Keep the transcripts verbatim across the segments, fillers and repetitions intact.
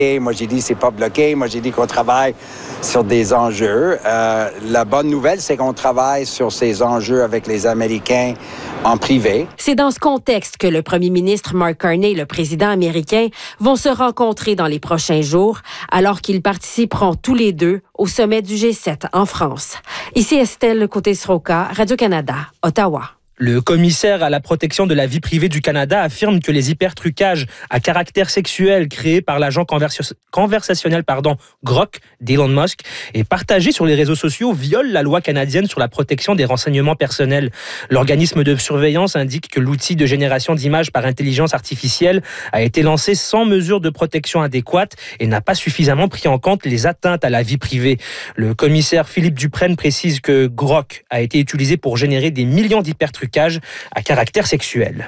Moi, j'ai dit c'est pas bloqué. Moi, j'ai dit qu'on travaille sur des enjeux. Euh, la bonne nouvelle, c'est qu'on travaille sur ces enjeux avec les Américains en privé. C'est dans ce contexte que le premier ministre Mark Carney et le président américain vont se rencontrer dans les prochains jours, alors qu'ils participeront tous les deux au sommet du G sept en France. Ici Estelle Côté-Sroka, Radio-Canada, Ottawa. Le commissaire à la protection de la vie privée du Canada affirme que les hypertrucages à caractère sexuel créés par l'agent conversa- conversationnel pardon, Grok d'Elon Musk et partagés sur les réseaux sociaux violent la loi canadienne sur la protection des renseignements personnels. L'organisme de surveillance indique que l'outil de génération d'images par intelligence artificielle a été lancé sans mesure de protection adéquate et n'a pas suffisamment pris en compte les atteintes à la vie privée. Le commissaire Philippe Dupresne précise que Grok a été utilisé pour générer des millions d'hypertrucages à caractère sexuel.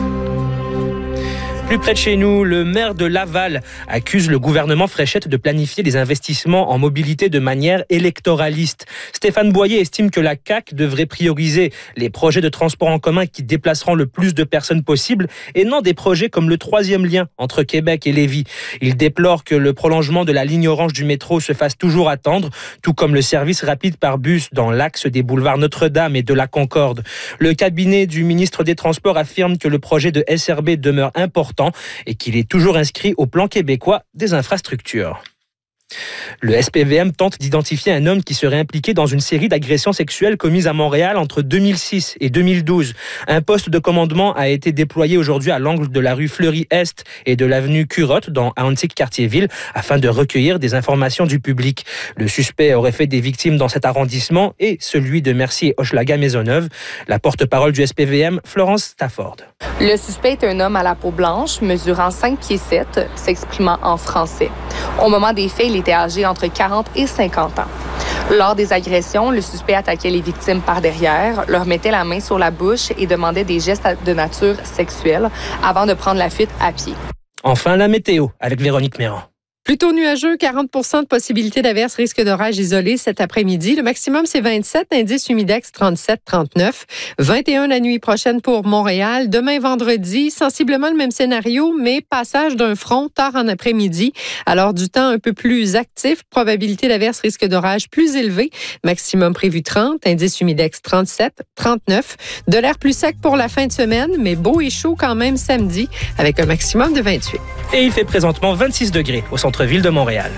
Plus près de chez nous, le maire de Laval accuse le gouvernement Fréchette de planifier des investissements en mobilité de manière électoraliste. Stéphane Boyer estime que la C A Q devrait prioriser les projets de transport en commun qui déplaceront le plus de personnes possible et non des projets comme le troisième lien entre Québec et Lévis. Il déplore que le prolongement de la ligne orange du métro se fasse toujours attendre, tout comme le service rapide par bus dans l'axe des boulevards Notre-Dame et de la Concorde. Le cabinet du ministre des Transports affirme que le projet de S R B demeure important et qu'il est toujours inscrit au plan québécois des infrastructures. Le S P V M tente d'identifier un homme qui serait impliqué dans une série d'agressions sexuelles commises à Montréal entre deux mille six et deux mille douze. Un poste de commandement a été déployé aujourd'hui à l'angle de la rue Fleury-Est et de l'avenue Curotte dans Antique-Cartierville afin de recueillir des informations du public. Le suspect aurait fait des victimes dans cet arrondissement et celui de Mercier et Hochelaga-Maisonneuve. La porte-parole du S P V M, Florence Stafford. Le suspect est un homme à la peau blanche, mesurant cinq pieds sept, s'exprimant en français. Au moment des faits, il était âgé entre quarante et cinquante ans. Lors des agressions, le suspect attaquait les victimes par derrière, leur mettait la main sur la bouche et demandait des gestes de nature sexuelle avant de prendre la fuite à pied. Enfin, la météo avec Véronique Méran. Plutôt nuageux, quarante pour cent de possibilité d'averse, risque d'orage isolé cet après-midi. Le maximum, c'est vingt-sept, indice humidex trente-sept trente-neuf. vingt et un la nuit prochaine pour Montréal. Demain, vendredi, sensiblement le même scénario, mais passage d'un front tard en après-midi. Alors, du temps un peu plus actif, probabilité d'averse, risque d'orage plus élevé. Maximum prévu trente, indice humidex trente-sept trente-neuf. De l'air plus sec pour la fin de semaine, mais beau et chaud quand même samedi, avec un maximum de vingt-huit. Et il fait présentement vingt-six degrés au centre-ville de Montréal.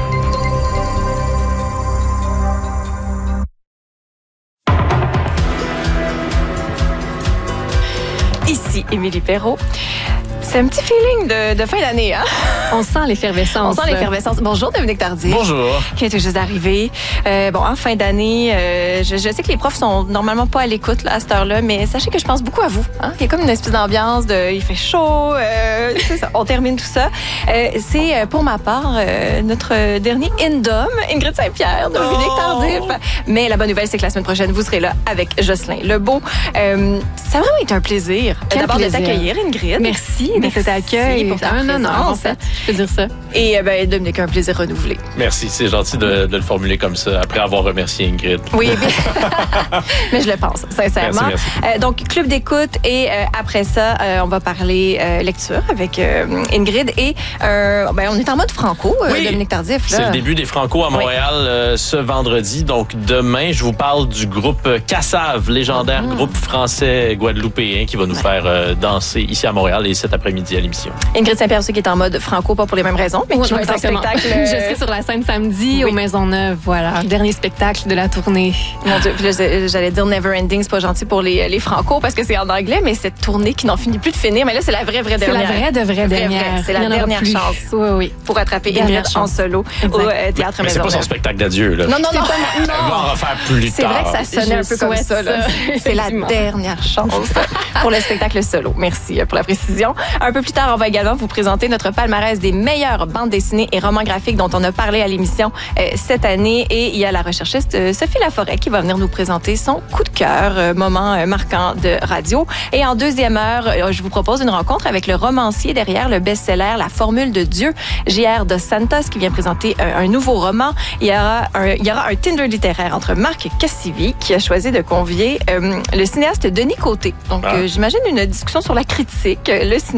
Ici Émilie Perrault. C'est un petit feeling de, de fin d'année, hein? On sent l'effervescence. On sent l'effervescence. Bonjour, Dominique Tardif. Bonjour. Qui est tout juste d'arriver. Euh, bon, en fin d'année, euh, je, je sais que les profs sont normalement pas à l'écoute là, à cette heure-là, mais sachez que je pense beaucoup à vous. Hein? Il y a comme une espèce d'ambiance de il fait chaud, euh, c'est ça, on termine tout ça. Euh, c'est pour ma part euh, notre dernier Indom, Ingrid Saint-Pierre, Dominique oh. Tardif. Mais la bonne nouvelle, c'est que la semaine prochaine, vous serez là avec Jocelyn Lebeau. Euh, ça a vraiment été un plaisir Quel d'abord plaisir. de t'accueillir, Ingrid. Merci. de cet accueil. Pour ta un honneur, en fait. Je peux dire ça. Et ben, Dominique, un plaisir renouvelé. Merci, c'est gentil de, de le formuler comme ça, après avoir remercié Ingrid. Oui, mais, mais je le pense, sincèrement. Merci, merci. Euh, donc, club d'écoute et euh, après ça, euh, on va parler euh, lecture avec euh, Ingrid. Et euh, ben, on est en mode franco, euh, oui. Dominique Tardif. Là. C'est le début des Franco à Montréal oui. euh, ce vendredi. Donc, demain, je vous parle du groupe Cassave, légendaire mm-hmm. groupe français guadeloupéen qui va nous ouais. faire euh, danser ici à Montréal et cet après-midi à l'émission. Ingrid Saint-Pierre, qui est en mode franco, pas pour les mêmes raisons, mais oui, qui va être en spectacle. Je serai sur la scène samedi oui. au Maisonneuve. Voilà, dernier spectacle de la tournée. Mon Dieu, puis là, j'allais dire Never Ending, c'est pas gentil pour les, les franco parce que c'est en anglais, mais cette tournée qui n'en finit plus de finir. Mais là, c'est la vraie, vraie dernière. C'est la vraie de vraie dernière. Vrai, c'est la dernière chance oui, oui. pour attraper dernière Ingrid chance. en solo exact. au euh, Théâtre Maisonneuve. Mais c'est pas son spectacle d'adieu, là. Non, non, non. Elle va en refaire plus c'est tard. C'est vrai que ça sonnait Je un peu comme ça. Là. C'est la dernière chance pour le spectacle solo. Merci pour la précision. Un peu plus tard, on va également vous présenter notre palmarès des meilleures bandes dessinées et romans graphiques dont on a parlé à l'émission euh, cette année. Et il y a la recherchiste euh, Sophie Laforêt qui va venir nous présenter son coup de cœur, euh, moment euh, marquant de radio. Et en deuxième heure, euh, je vous propose une rencontre avec le romancier derrière le best-seller La Formule de Dieu, J R Dos Santos, qui vient présenter euh, un nouveau roman. Il y aura un, il y aura un Tinder littéraire entre Marc Cassivi, qui a choisi de convier euh, le cinéaste Denis Côté. Donc, ah. euh, j'imagine une discussion sur la critique, le cinéma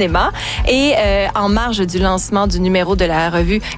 cinéma. Et euh, en marge du lancement du numéro de la revue